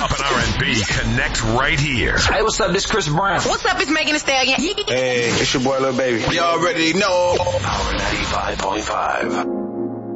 hip-hop and R&B connect right here. Hey, what's up? This Chris Brown. What's up? It's Megan Thee Stallion. Hey, it's your boy Lil Baby. You already know. Power 95.5.